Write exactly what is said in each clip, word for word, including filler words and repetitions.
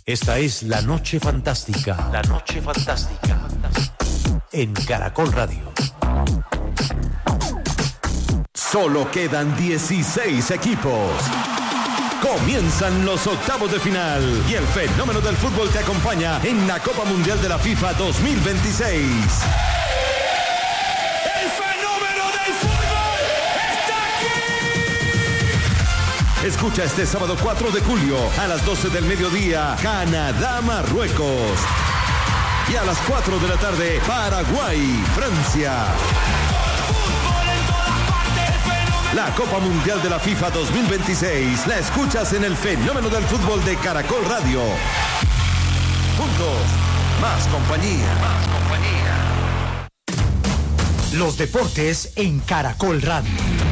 Esta es La Noche Fantástica. La Noche Fantástica. En Caracol Radio. Solo quedan dieciséis equipos. Comienzan los octavos de final y el fenómeno del fútbol te acompaña en la Copa Mundial de la FIFA dos mil veintiséis. ¡El fenómeno del fútbol está aquí! Escucha este sábado cuatro de julio a las doce del mediodía, Canadá-Marruecos. Y a las cuatro de la tarde, Paraguay-Francia. La Copa Mundial de la FIFA dos mil veintiséis la escuchas en el fenómeno del fútbol de Caracol Radio. Juntos, más compañía. Más compañía. Los deportes en Caracol Radio.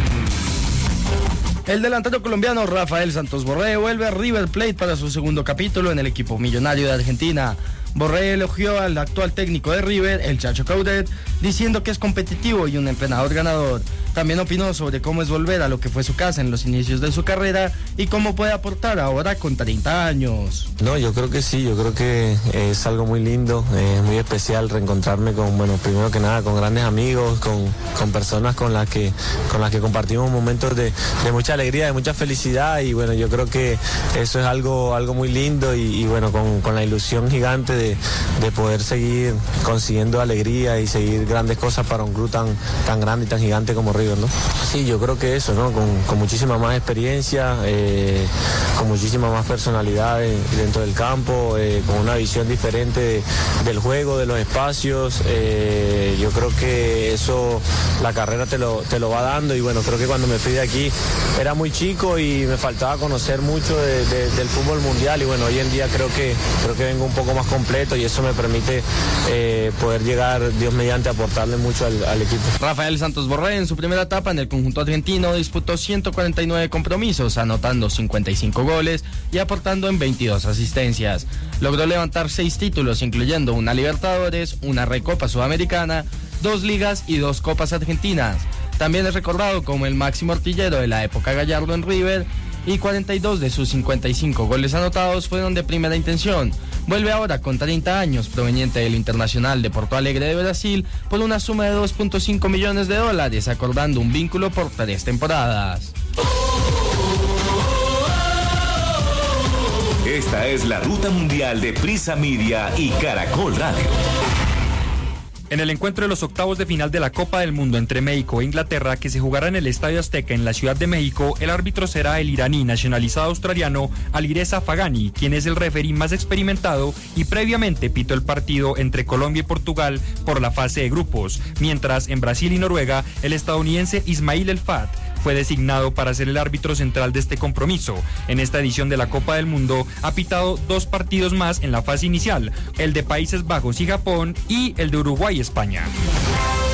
El delantero colombiano Rafael Santos Borré vuelve a River Plate para su segundo capítulo en el equipo millonario de Argentina. Borré elogió al actual técnico de River, el Chacho Coudet, diciendo que es competitivo y un entrenador ganador. También opinó sobre cómo es volver a lo que fue su casa en los inicios de su carrera y cómo puede aportar ahora con treinta años. No, yo creo que sí, yo creo que es algo muy lindo, es muy especial reencontrarme con, bueno, primero que nada con grandes amigos, con, con personas con las que con las que compartimos momentos de, de mucha alegría, de mucha felicidad, y bueno, yo creo que eso es algo, algo muy lindo y, y bueno, con, con la ilusión gigante de, de poder seguir consiguiendo alegría y seguir grandes cosas para un club tan, tan grande y tan gigante como River, ¿no? Sí, yo creo que eso, ¿no? Con, con muchísima más experiencia, eh, con muchísima más personalidad dentro del campo, eh, con una visión diferente de, del juego, de los espacios. Eh, yo creo que eso la carrera te lo, te lo va dando, y bueno, creo que cuando me fui de aquí era muy chico y me faltaba conocer mucho de, de, del fútbol mundial, y bueno, hoy en día creo que, creo que vengo un poco más completo y eso me permite eh, poder llegar, Dios mediante, a aportarle mucho al, al equipo. Rafael Santos Borré en su primera etapa en el conjunto argentino disputó ciento cuarenta y nueve compromisos, anotando cincuenta y cinco goles y aportando en veintidós asistencias. Logró levantar seis títulos, incluyendo una Libertadores, una Recopa Sudamericana, dos ligas y dos Copas Argentinas. También es recordado como el máximo artillero de la época Gallardo en River, y cuarenta y dos de sus cincuenta y cinco goles anotados fueron de primera intención. Vuelve ahora con treinta años, proveniente del Internacional de Porto Alegre de Brasil, por una suma de dos punto cinco millones de dólares, acordando un vínculo por tres temporadas. Esta es la ruta mundial de Prisa Media y Caracol Radio. En el encuentro de los octavos de final de la Copa del Mundo entre México e Inglaterra, que se jugará en el Estadio Azteca en la Ciudad de México, el árbitro será el iraní nacionalizado australiano Alireza Fagani, quien es el referí más experimentado y previamente pitó el partido entre Colombia y Portugal por la fase de grupos, mientras en Brasil y Noruega el estadounidense Ismail El Fat fue designado para ser el árbitro central de este compromiso. En esta edición de la Copa del Mundo ha pitado dos partidos más en la fase inicial, el de Países Bajos y Japón y el de Uruguay y España.